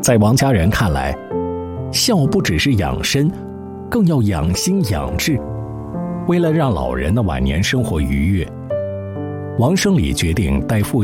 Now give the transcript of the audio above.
在王家人看来，孝不只是养身，更要养心养志。为了让老人的晚年生活愉悦，王生礼决定带父